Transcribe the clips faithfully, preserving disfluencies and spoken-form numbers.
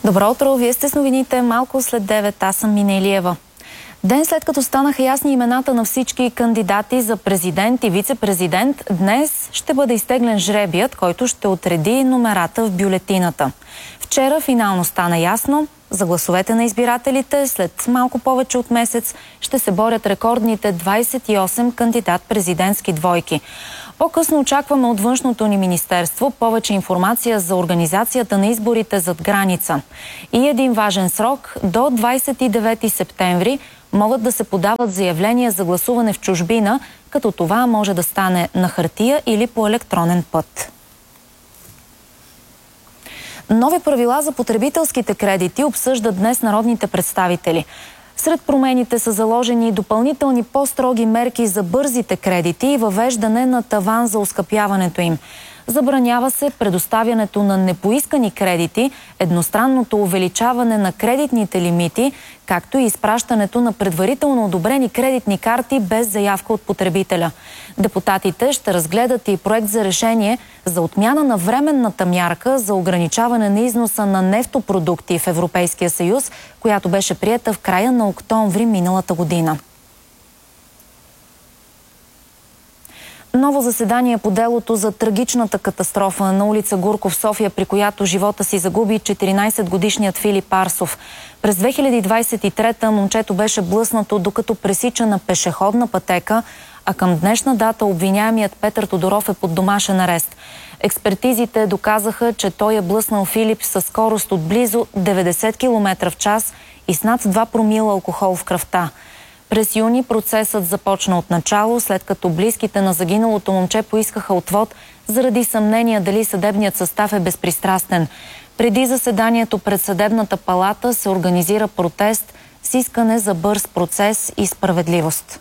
Добро утро, вие сте с новините малко след девет, аз съм Мина Илиева. Ден след като станаха ясни имената на всички кандидати за президент и вице-президент, днес ще бъде изтеглен жребият, който ще отреди номерата в бюлетината. Вчера финално стана ясно, за гласовете на избирателите след малко повече от месец ще се борят рекордните двадесет и осем кандидат-президентски двойки. По-късно очакваме от външното ни министерство повече информация за организацията на изборите зад граница. И един важен срок – до двадесет и девети септември могат да се подават заявления за гласуване в чужбина, като това може да стане на хартия или по електронен път. Нови правила за потребителските кредити обсъждат днес народните представители. Сред промените са заложени допълнителни по-строги мерки за бързите кредити и въвеждане на таван за оскъпяването им. Забранява се предоставянето на непоискани кредити, едностранното увеличаване на кредитните лимити, както и изпращането на предварително одобрени кредитни карти без заявка от потребителя. Депутатите ще разгледат и проект за решение за отмяна на временната мярка за ограничаване на износа на нефтопродукти в Европейския съюз, която беше приета в края на октомври миналата година. Ново заседание по делото за трагичната катастрофа на улица Гурков, София, при която живота си загуби четиринадесетгодишният Филип Арсов. През две хиляди двадесет и трета момчето беше блъснато, докато пресича на пешеходна пътека, а към днешна дата обвиняемият Петър Тодоров е под домашен арест. Експертизите доказаха, че той е блъснал Филип със скорост от близо деветдесет километра в час и с над два промила алкохол в кръвта. През юни процесът започна от начало, след като близките на загиналото момче поискаха отвод заради съмнения дали съдебният състав е безпристрастен. Преди заседанието пред съдебната палата се организира протест с искане за бърз процес и справедливост.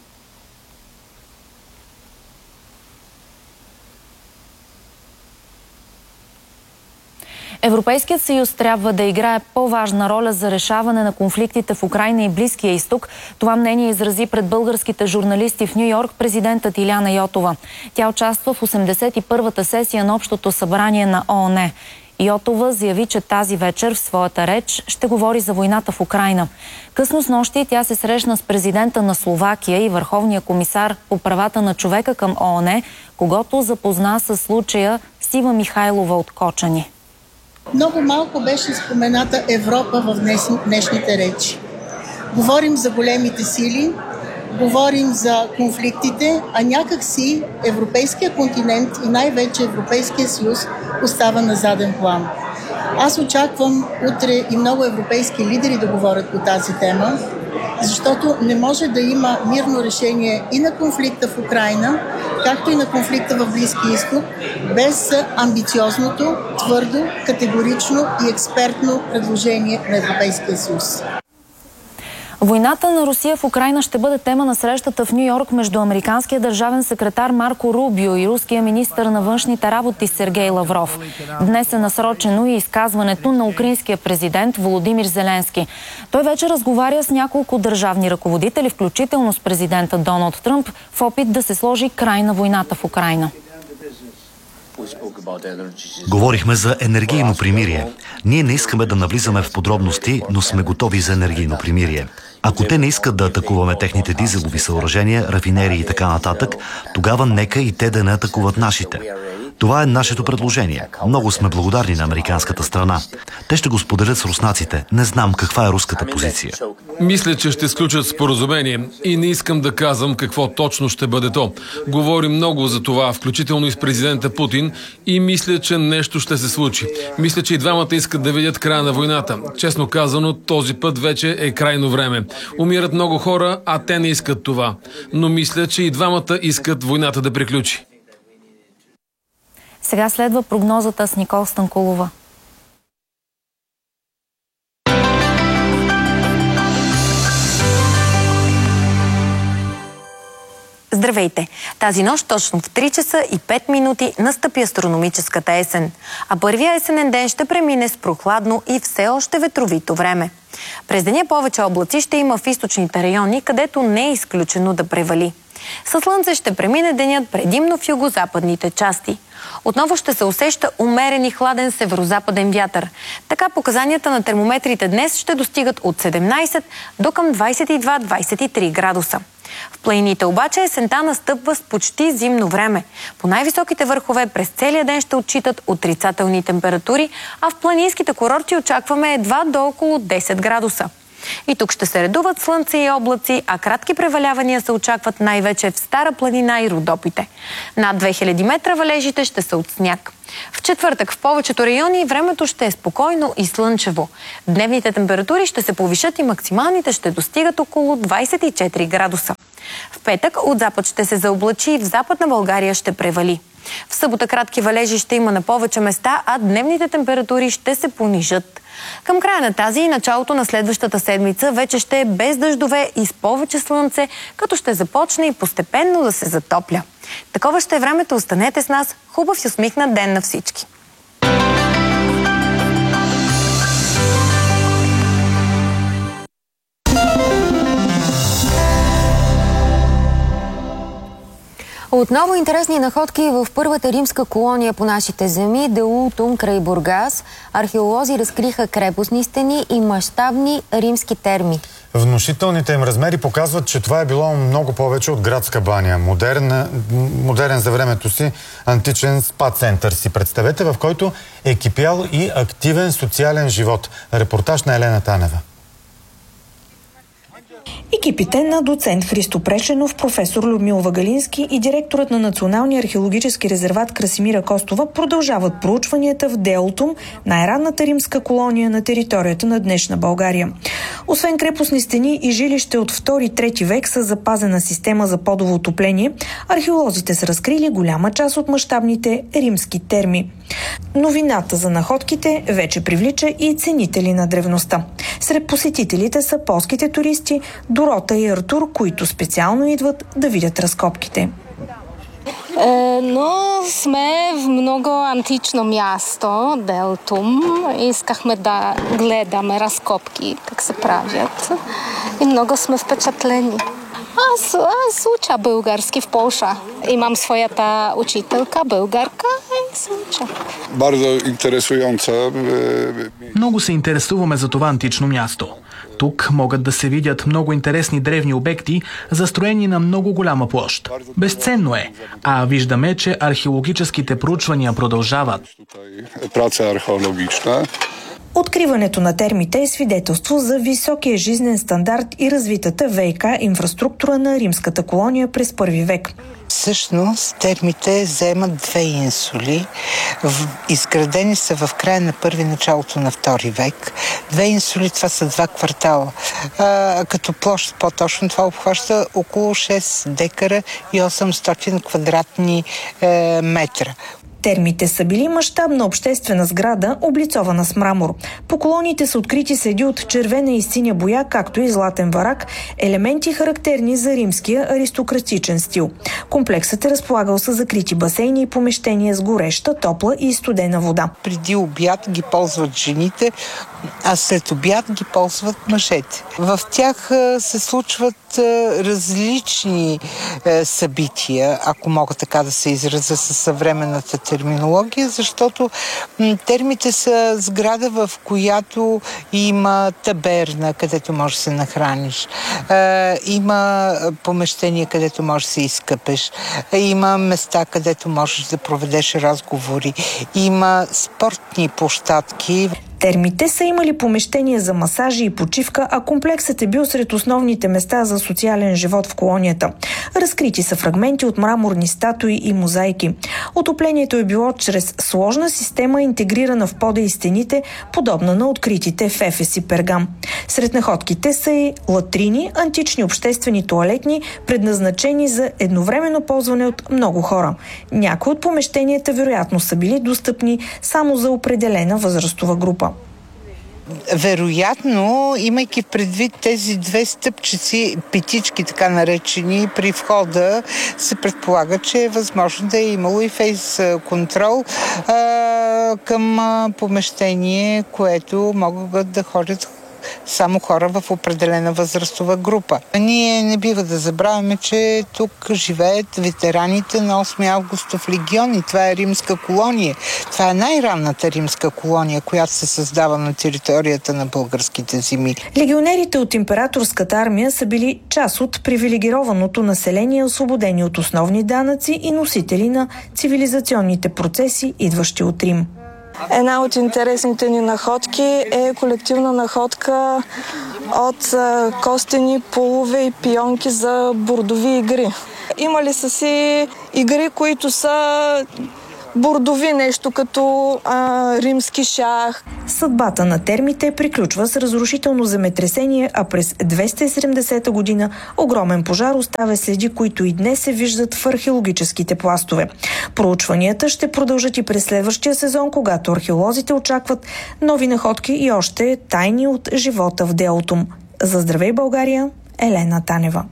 Европейският съюз трябва да играе по-важна роля за решаване на конфликтите в Украйна и Близкия изток. Това мнение изрази пред българските журналисти в Ню-Йорк президентът Илияна Йотова. Тя участва в осемдесет и първата сесия на Общото събрание на ООН. Йотова заяви, че тази вечер в своята реч ще говори за войната в Украйна. Късно снощи тя се срещна с президента на Словакия и върховния комисар по правата на човека към ООН, когото запозна със случая с Ива Михайлова от Кочани. Много малко беше спомената Европа в днес, днешните речи. Говорим за големите сили, говорим за конфликтите, а някак си Европейския континент и най-вече Европейския съюз остава на заден план. Аз очаквам утре и много европейски лидери да говорят по тази тема, защото не може да има мирно решение и на конфликта в Украйна, както и на конфликта в Близкия изток, без амбициозното, твърдо, категорично и експертно предложение на Европейския съюз. Войната на Русия в Украйна ще бъде тема на срещата в Ню-Йорк между американския държавен секретар Марко Рубио и руския министър на външните работи Сергей Лавров. Днес е насрочено и изказването на украинския президент Володимир Зеленски. Той вече разговаря с няколко държавни ръководители, включително с президента Доналд Тръмп, в опит да се сложи край на войната в Украйна. Говорихме за енергийно примирие. Ние не искаме да навлизаме в подробности, но сме готови за енергийно примирие. Ако те не искат да атакуваме техните дизелови съоръжения, рафинерии и така нататък, тогава нека и те да не атакуват нашите. Това е нашето предложение. Много сме благодарни на американската страна. Те ще го споделят с руснаците. Не знам каква е руската позиция. Мисля, че ще сключат споразумение и не искам да казвам какво точно ще бъде то. Говорим много за това, включително и с президента Путин, и мисля, че нещо ще се случи. Мисля, че и двамата искат да видят края на войната. Честно казано, този път вече е крайно време. Умират много хора, а те не искат това. Но мисля, че и двамата искат войната да приключи. Сега следва прогнозата с Никол Станкулова. Здравейте! Тази нощ точно в три часа и пет минути настъпи астрономическата есен. А първия есенен ден ще премине с прохладно и все още ветровито време. През деня повече облаци ще има в източните райони, където не е изключено да превали. Със слънце ще премине денят предимно в югозападните части. Отново ще се усеща умерен и хладен северозападен вятър. Така показанията на термометрите днес ще достигат от седемнайсет до към двайсет и два до двайсет и три градуса. В планините обаче есента настъпва с почти зимно време. По най-високите върхове през целия ден ще отчитат отрицателни температури, а в планинските курорти очакваме едва до около десет градуса. И тук ще се редуват слънце и облаци, а кратки превалявания се очакват най-вече в Стара планина и Родопите. Над две хиляди метра валежите ще са от сняг. В четвъртък в повечето райони времето ще е спокойно и слънчево. Дневните температури ще се повишат и максималните ще достигат около двайсет и четири градуса. В петък от запад ще се заоблачи и в Западна България ще превали. В събота кратки валежи ще има на повече места, а дневните температури ще се понижат. Към края на тази и началото на следващата седмица вече ще е без дъждове и с повече слънце, като ще започне и постепенно да се затопля. Такова ще е времето, останете с нас. Хубав и усмихнат ден на всички! Отново интересни находки в първата римска колония по нашите земи, Деултум край Бургас. Археолози разкриха крепостни стени и мащабни римски терми. Внушителните им размери показват, че това е било много повече от градска баня. Модерна, модерен за времето си античен спа-център си представете, в който е кипял и активен социален живот. Репортаж на Елена Танева. Екипите на доцент Христо Прешенов, професор Людмил Вагалински и директорът на Националния археологически резерват Красимира Костова продължават проучванията в Деултум, най-ранната римска колония на територията на днешна България. Освен крепостни стени и жилище от втори-трети век с запазена система за подово отопление, археолозите са разкрили голяма част от мащабните римски терми. Новината за находките вече привлича и ценители на древността. Сред посетителите са полските туристи Дорота и Артур, които специално идват да видят разкопките. Е, но сме в много антично място, Деултум. Искахме да гледаме разкопки, как се правят. И много сме впечатлени. Аз, аз уча български в Полша. Имам своята учителка, българка, и се уча. Bardzo interesujące. Много се интересуваме за това антично място. Тук могат да се видят много интересни древни обекти, застроени на много голяма площ. Безценно е, а виждаме, че археологическите проучвания продължават. Праца археологична. Откриването на термите е свидетелство за високия жизнен стандарт и развитата ВиК инфраструктура на римската колония през първи век. Всъщност термите заемат две инсули. Изградени са в края на първи, началото на втори век. Две инсули, това са два квартала. А, като площ по-точно това обхваща около шест декара и осемстотин квадратни е, метра. Термите са били мащабна обществена сграда, облицована с мрамор. По колоните са открити следи от червена и синя боя, както и златен варак, елементи характерни за римския аристократичен стил. Комплексът е разполагал с закрити басейни и помещения с гореща, топла и студена вода. Преди обяд ги ползват жените, а след обяд ги ползват мъжете. В тях се случват различни събития, ако мога така да се изразя със съвременната терминология, защото термите са сграда, в която има таберна, където можеш да се нахраниш. Има помещение, където можеш да се изкъпеш. Има места, където можеш да проведеш разговори. Има спортни площадки. Термите са имали помещения за масажи и почивка, а комплексът е бил сред основните места за социален живот в колонията. Разкрити са фрагменти от мраморни статуи и мозайки. Отоплението е било чрез сложна система, интегрирана в пода и стените, подобна на откритите в Ефес и Пергам. Сред находките са и латрини, антични обществени тоалетни, предназначени за едновременно ползване от много хора. Някои от помещенията вероятно са били достъпни само за определена възрастова група. Вероятно, имайки предвид тези две стъпчици, петички така наречени, при входа се предполага, че е възможно да е имало и фейс контрол а, към помещение, което могат да ходят само хора в определена възрастова група. Ние не бива да забравяме, че тук живеят ветераните на осми августов легион и това е римска колония. Това е най-ранната римска колония, която се създава на територията на българските земи. Легионерите от императорската армия са били част от привилегированото население, освободени от основни данъци и носители на цивилизационните процеси, идващи от Рим. Една от интересните ни находки е колективна находка от костени полове и пионки за бордови игри. Имали са си игри, които са бордови, нещо като а, римски шах. Съдбата на термите приключва с разрушително земетресение, а през двеста и седемдесета година огромен пожар оставя следи, които и днес се виждат в археологическите пластове. Проучванията ще продължат и през следващия сезон, когато археолозите очакват нови находки и още тайни от живота в Деолтум. За Здравей България, Елена Танева.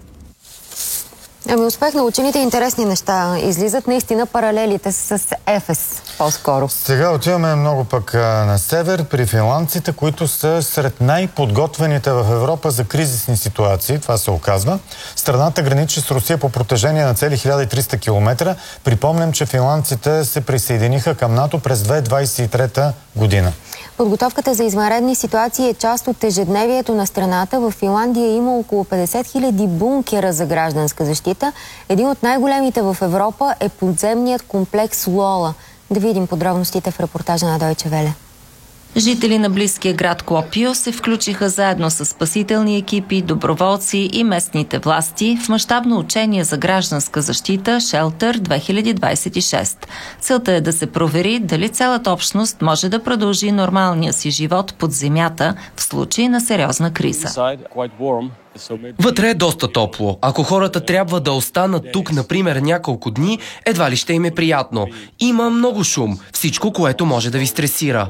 Ами успех на учените, интересни неща излизат. Наистина паралелите с Ефес по-скоро. Сега отиваме много пък на север при финландците, които са сред най-подготвените в Европа за кризисни ситуации. Това се оказва. Страната граничи с Русия по протежение на цели хиляда и триста километра. Припомням, че финландците се присъединиха към НАТО през две хиляди двадесет и трета година. Подготовката за извънредни ситуации е част от ежедневието на страната. В Финландия има около петдесет хиляди бункера за гражданска защита. Един от най-големите в Европа е подземният комплекс Лола. Да видим подробностите в репортажа на Дойче Веле. Жители на близкия град Клопио се включиха заедно с спасителни екипи, доброволци и местните власти в мащабно учение за гражданска защита Шелтър две хиляди двадесет и шеста. Целта е да се провери дали цялата общност може да продължи нормалния си живот под земята в случай на сериозна криза. Вътре е доста топло. Ако хората трябва да останат тук, например, няколко дни, едва ли ще им е приятно. Има много шум. Всичко, което може да ви стресира.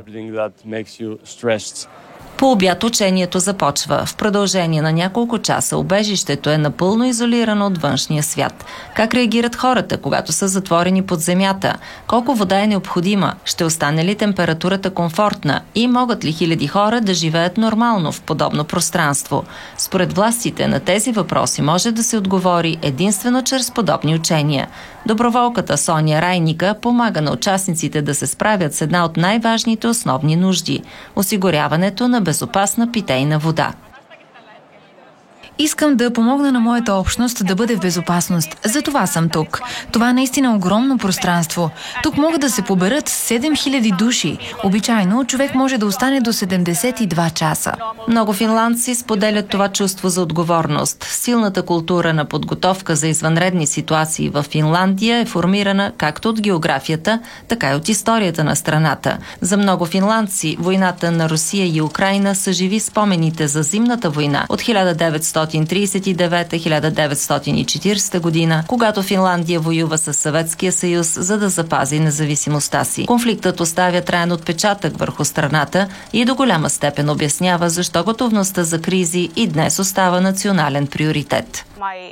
По обяд учението започва. В продължение на няколко часа убежището е напълно изолирано от външния свят. Как реагират хората, когато са затворени под земята? Колко вода е необходима? Ще остане ли температурата комфортна? И могат ли хиляди хора да живеят нормално в подобно пространство? Според властите на тези въпроси може да се отговори единствено чрез подобни учения. Доброволката Соня Райника помага на участниците да се справят с една от най-важните основни нужди – осигуряването на безопасна питейна вода. Искам да помогна на моята общност да бъде в безопасност. Затова съм тук. Това е наистина огромно пространство. Тук могат да се поберат седем хиляди души. Обичайно човек може да остане до седемдесет и два часа. Много финландци споделят това чувство за отговорност. Силната култура на подготовка за извънредни ситуации в Финландия е формирана както от географията, така и от историята на страната. За много финландци войната на Русия и Украйна са живи спомените за зимната война от хиляда деветстотин тридесет и девета до хиляда деветстотин и четиридесета година, когато Финландия воюва с Съветския съюз, за да запази независимостта си. Конфликтът оставя траен отпечатък върху страната и до голяма степен обяснява защо готовността за кризи и днес остава национален приоритет.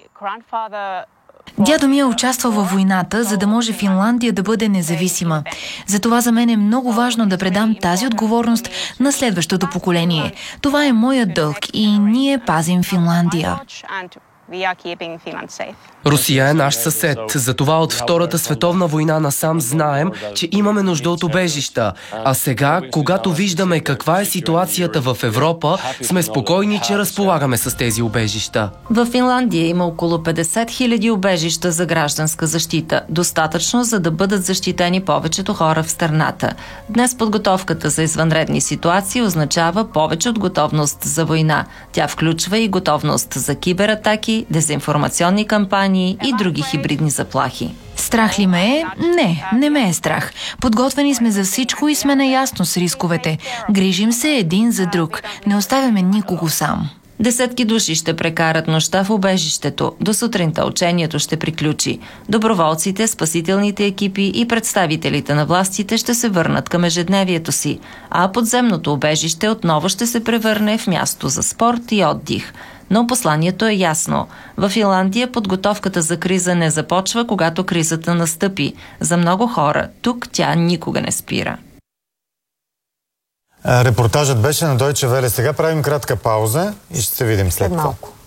Дядо ми е участвал във войната, за да може Финландия да бъде независима. Затова за мен е много важно да предам тази отговорност на следващото поколение. Това е моят дълг и ние пазим Финландия. Русия е наш съсед. Затова от Втората световна война насам знаем, че имаме нужда от убежища. А сега, когато виждаме каква е ситуацията в Европа, сме спокойни, че разполагаме с тези убежища. В Финландия има около петдесет хиляди убежища за гражданска защита. Достатъчно, за да бъдат защитени повечето хора в страната. Днес подготовката за извънредни ситуации означава повече от готовност за война. Тя включва и готовност за кибератаки, дезинформационни кампании и други хибридни заплахи. Страх ли ме е? Не, не ме е страх. Подготвени сме за всичко и сме наясно с рисковете. Грижим се един за друг. Не оставяме никого сам. Десетки души ще прекарат нощта в убежището. До сутринта учението ще приключи. Доброволците, спасителните екипи и представителите на властите ще се върнат към ежедневието си, а подземното убежище отново ще се превърне в място за спорт и отдих. Но посланието е ясно. В Финландия подготовката за криза не започва, когато кризата настъпи. За много хора тук тя никога не спира. Репортажът беше на Deutsche Welle. Сега правим кратка пауза и ще се видим след, след малко.